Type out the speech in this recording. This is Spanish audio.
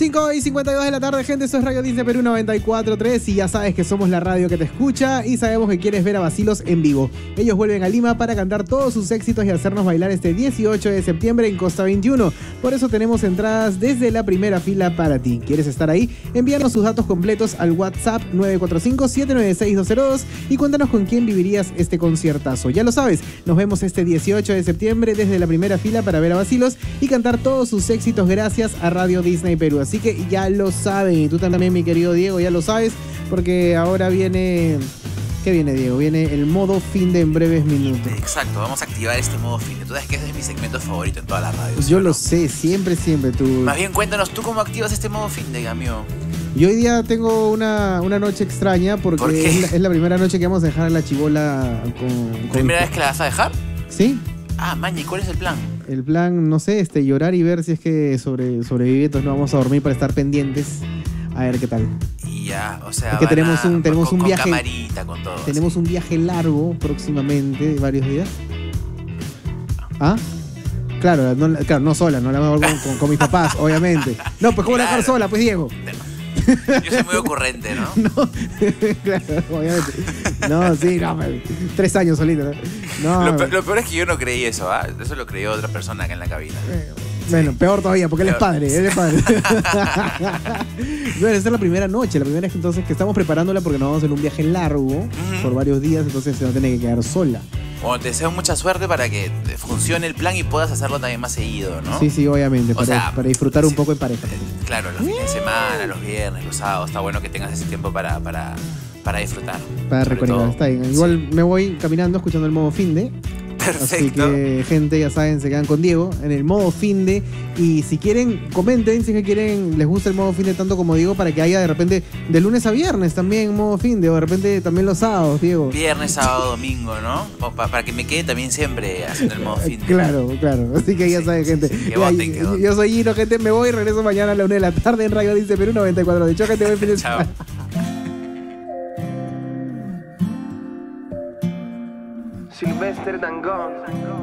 5:52 de la tarde, gente. Eso es Radio Disney Perú 94.3 y ya sabes que somos la radio que te escucha y sabemos que quieres ver a Bacilos en vivo. Ellos vuelven a Lima para cantar todos sus éxitos y hacernos bailar este 18 de septiembre en Costa 21. Por eso tenemos entradas desde la primera fila para ti. ¿Quieres estar ahí? Envíanos sus datos completos al WhatsApp 945-796-202 y cuéntanos con quién vivirías este conciertazo. Ya lo sabes, nos vemos este 18 de septiembre desde la primera fila para ver a Bacilos y cantar todos sus éxitos gracias a Radio Disney Perú. Así que ya lo saben. Y tú también, mi querido Diego, ya lo sabes, porque ahora viene... ¿Qué viene, Diego? Viene el modo fin de en breves minutos. Exacto, vamos a activar este modo fin de. Tú sabes que ese es mi segmento favorito en toda la radio. Yo lo sé, siempre tú... Más bien, cuéntanos tú cómo activas este modo fin de, amigo. Yo hoy día tengo una noche extraña porque ¿Por qué? es la primera noche que vamos a dejar a la chibola con... ¿Primera vez que la vas a dejar? Sí. Ah, maña, ¿y cuál es el plan? El plan, no sé, llorar y ver si es que sobrevive, entonces no vamos a dormir para estar pendientes a ver qué tal. Y ya, o sea, es que tenemos un viaje, con camarita, con todo. Tenemos un viaje largo próximamente, de varios días. ¿Ah? Claro, no sola, no la vamos a ver con mis papás, obviamente. No, pues ¿cómo la dejar sola, pues, Diego? Yo soy muy ocurrente, ¿no? No, claro, obviamente. No, sí, no, 3 años solito. No, lo peor es que yo no creí eso, ¿ah? Eso lo creyó otra persona acá en la cabina. Bueno, peor todavía, porque él es padre. Bueno, esta es la primera noche, la primera vez entonces que estamos preparándola porque nos vamos en un viaje largo por varios días, entonces se va a tener que quedar sola. Bueno, te deseo mucha suerte para que funcione el plan y puedas hacerlo también más seguido, ¿no? Sí, obviamente, para disfrutar un poco en pareja. Claro, los fines de semana, los viernes, los sábados, está bueno que tengas ese tiempo para disfrutar. Para reconectar, está bien. Igual me voy caminando escuchando el modo fin de. Perfecto. Así que, gente, ya saben, se quedan con Diego en el modo fin de. Y si quieren, comenten si es que quieren, les gusta el modo fin de tanto como Diego, para que haya de repente de lunes a viernes también modo fin de, o de repente también los sábados, Diego. Viernes, sábado, domingo, ¿no? Para que me quede también siempre haciendo el modo fin de. Claro. Así que ya saben, gente. Yo soy Gino, gente, me voy y regreso mañana a la 1 de la tarde en Radio Disney Perú 94. De hecho, gente, buen fin de semana. Sylvester Dangond.